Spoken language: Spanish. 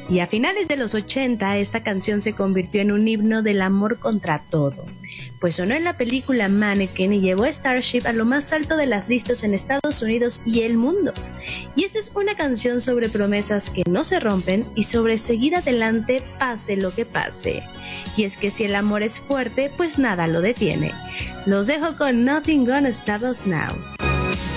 Y a finales de los 80, esta canción se convirtió en un himno del amor contra todo, pues sonó en la película Mannequin y llevó a Starship a lo más alto de las listas en Estados Unidos y el mundo. Y esta es una canción sobre promesas que no se rompen y sobre seguir adelante pase lo que pase. Y es que si el amor es fuerte, pues nada lo detiene. Los dejo con Nothing Gonna Stop Us Now.